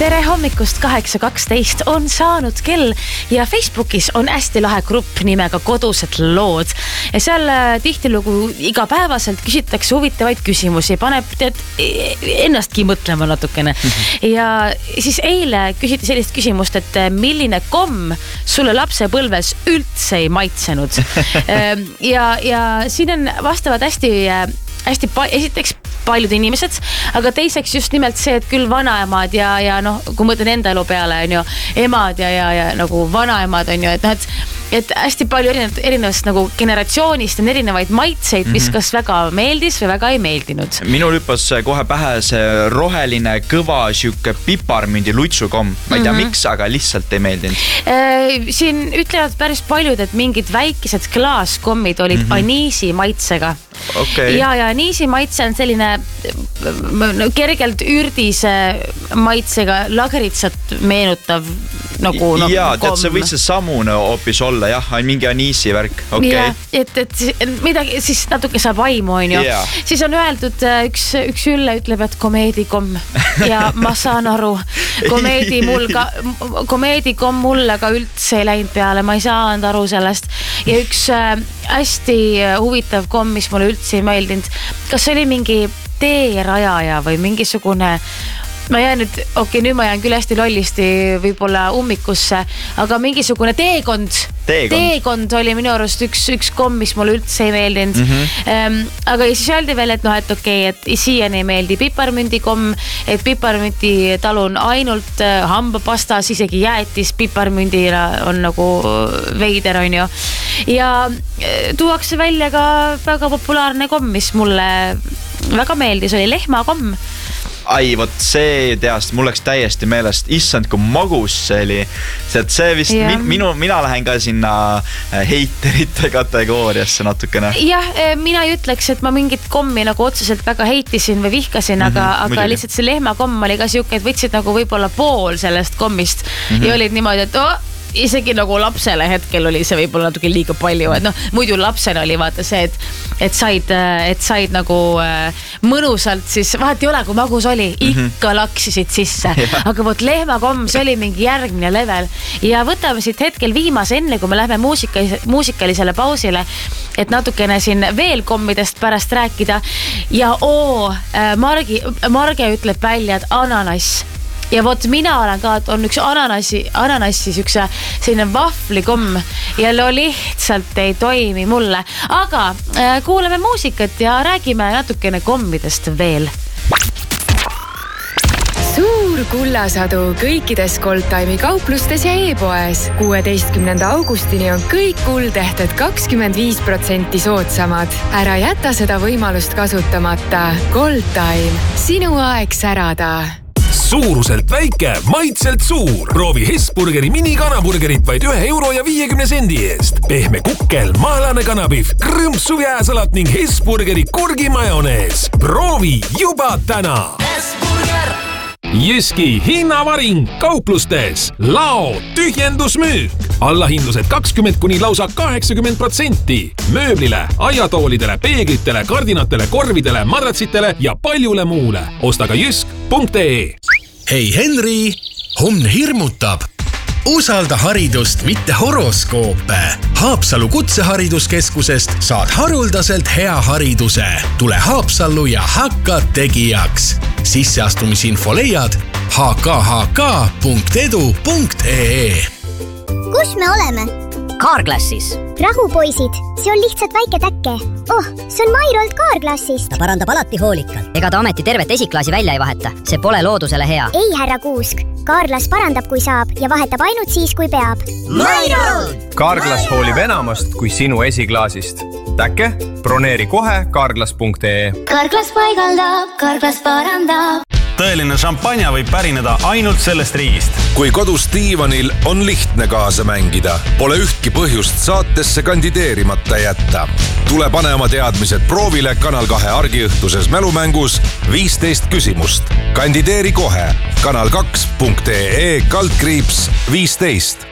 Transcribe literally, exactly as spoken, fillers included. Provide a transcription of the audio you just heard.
tere hommikust, kaheksa kaksteist on saanud kell ja Facebookis on hästi lahe grupp nimega Kodused lood. Ja seal tihtilugu igapäevaselt küsitakse huvitavaid küsimusi, paneb tead ennastki mõtlema natukene. Ja siis eile küsiti sellist küsimust, et milline komm sulle lapsepõlves üldse ei maitsenud. Ja, ja siin on vastavad hästi, hästi pa- esiteks paljud inimesed, aga teiseks just nimelt see, et küll vanaemad ja, ja noh, kui mõtlen enda elu peale, on ju, emad ja, ja, ja nagu vanaemad on ju, et noh, et, et hästi palju erinevat, erinevast nagu generatsioonist on erinevaid maitseid, mis mm-hmm. kas väga meeldis või väga ei meeldinud. Minul hüppas kohe pähe see roheline, kõva, siuke piparmündi lutsukomm. Ma ei tea mm-hmm. miks, aga lihtsalt ei meeldinud. Äh, siin ütlevad päris paljud, et mingid väikesed klaaskommid olid mm-hmm. aniisi maitsega. Okay. Ja, ja aniisi maitse on selline kergelt ürdise maitsega lageritsat meenutav nagu, nagu jaa, tead, see võis see samune hoopis olla, jah, on mingi aniisi värk, okei okay. Ja, et, et midagi siis natuke saab aimu, on ju yeah. Siis on öeldud, üks, üks Ülle ütleb, et komeedikomm ja ma saan aru, komeedi mul ka, komeedikomm mulle ka üldse ei läinud peale, ma ei saanud aru sellest ja üks äh, hästi huvitav komm, mis mulle üldse ei meeldinud, kas oli mingi teerajaja või mingisugune, ma jään nüüd, okei, okay, nüüd ma jään küll hästi lollisti võib-olla ummikusse, aga mingisugune teekond, teekond, teekond oli minu arust üks, üks komm, mis mulle üldse ei meeldinud. Mm-hmm. Ähm, aga siis öeldi veel, et noh, et okei, okay, et siiani ei meeldi piparmündikomm, et piparmündi talun ainult hambapastas, isegi jäätis piparmündina on nagu veider, on ju. Ja tuuakse välja ka väga populaarne komm, mis mulle väga meeldis, oli lehmakomm. Ai, võt see teast, mul läks täiesti meelest, issand, kui magus see oli. See, see vist, yeah. min, minu, mina lähen ka sinna heiterite kategooriasse natukene. Jah, mina ei ütleks, et ma mingit kommi nagu otseselt väga heitisin või vihkasin, aga, mm-hmm, aga lihtsalt see lehmakomm oli ka siuke, et võtsid nagu võib-olla pool sellest kommist mm-hmm. ja olid niimoodi, et oh, isegi nagu lapsele hetkel oli see võib-olla natuke liiga palju, et noh, muidu lapsena oli vaata see, et, et said, et said nagu äh, mõnusalt siis, vahet ei ole, kui magus oli, ikka mm-hmm. laksisid sisse, aga võt lehmakomm, see oli mingi järgmine level ja võtame siit hetkel viimase enne, kui me lähme muusika, muusikalisele pausile, et natukene siin veel kommidest pärast rääkida ja oo, äh, Margi, Marge ütleb välja, et ananass. Ja vot mina olen ka, et on üks ananassi, ananassi sükse selline vahvlikomm ja lo lihtsalt ei toimi mulle. Aga äh, kuuleme muusikat ja räägime natukene kommidest veel. Suur kullasadu kõikides Goldtime'i kauplustes ja e-poes. kuueteistkümnenda augustini on kõik kuldehted kakskümmend viis protsenti soodsamad. Ära jäta seda võimalust kasutamata. Goldtime, sinu aeg särada. Suuruselt väike, maitselt suur. Proovi Hesburgeri mini kanaburgerit vaid ühe euro ja viiekümne sendi eest. Pehme kukkel, maalane kanapihv, krõmpsu jääsalat ning Hesburgeri kurgi majonees. Proovi juba täna. Hesburger! Jyski hinnavaring kauplustes. Lao tühjendusmüük. Allahindlused kakskümmend kuni lausa kaheksakümmend protsenti. Mööblile, aiatoolidele, peeglitele, kardinatele, korvidele, madratsitele ja paljule muule. Osta ka jysk punkt ee. Hei Henri, homne hirmutab. Usalda haridust, mitte horoskoope. Haapsalu kutsehariduskeskusest saad haruldaselt hea hariduse. Tule Haapsallu ja hakka tegijaks. Sisseastumisinfo leiad h k h k punkt edu punkt ee. Kus me oleme? Kaarklassis. Rahu poisid, see on lihtsalt väike täkke. Oh, see on Mairolt Kaarklassist. Ta parandab alati hoolikalt. Ega ta ameti tervet esiklaasi välja ei vaheta. See pole loodusele hea. Ei, härra Kuusk. Kaarklas parandab, kui saab ja vahetab ainult siis, kui peab. Mairolt! Kaarklas hoolib enamast kui sinu esiklaasist. Täkke, broneeri kohe kaarklas punkt ee. Kaarklas paigaldab, Kaarklas parandab. Tõeline šampanja võib pärineda ainult sellest riigist. Kui kodus diivanil on lihtne kaasa mängida, pole ühtki põhjust saatesse kandideerimata jätta. Tule pane oma teadmised proovile Kanal kahe argiõhtuses mälumängus viisteist küsimust. Kandideeri kohe kanal kaks punkt ee kaldkriips viisteist.